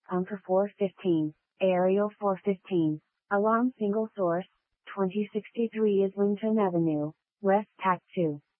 Pumper 415, Aerial 415, Alarm single source, 2063 Islington Avenue, West Pack 2.